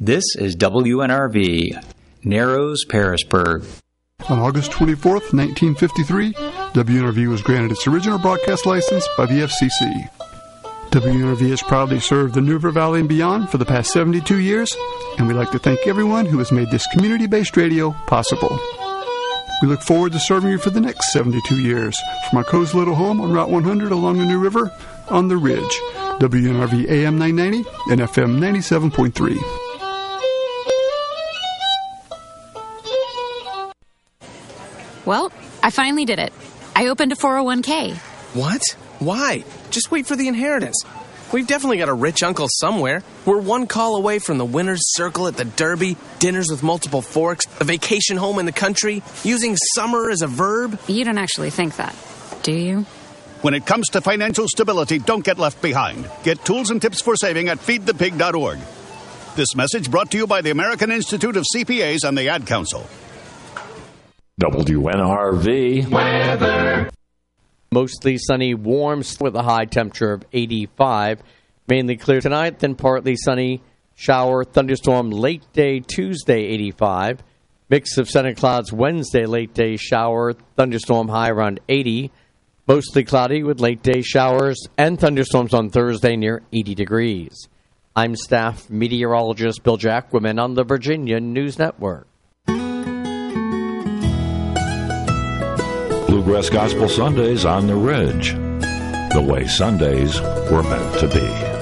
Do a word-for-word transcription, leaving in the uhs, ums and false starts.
This is W N R V, Narrows, Parisburg. On August twenty-fourth, nineteen fifty-three, W N R V was granted its original broadcast license by the F C C. W N R V has proudly served the New River Valley and beyond for the past seventy-two years, and we'd like to thank everyone who has made this community-based radio possible. We look forward to serving you for the next seventy-two years from our cozy little home on Route one hundred along the New River on the Ridge. W N R V A M nine ninety and F M ninety-seven point three. Well, I finally did it. I opened a four oh one k. What? Why? Just wait for the inheritance. We've definitely got a rich uncle somewhere. We're one call away from the winner's circle at the Derby, dinners with multiple forks, a vacation home in the country, using summer as a verb. You don't actually think that, do you? When it comes to financial stability, don't get left behind. Get tools and tips for saving at feed the pig dot org. This message brought to you by the American Institute of C P As and the Ad Council. W N R V weather. Mostly sunny, warm with a high temperature of eighty-five. Mainly clear tonight, then partly sunny, shower, thunderstorm late day Tuesday, eighty-five. Mix of sun and clouds Wednesday, late day shower, thunderstorm high around eighty. Mostly cloudy with late day showers and thunderstorms on Thursday near eighty degrees. I'm staff meteorologist Bill Jacquemin on the Virginia News Network. Bluegrass Gospel Sundays on the Ridge, the way Sundays were meant to be.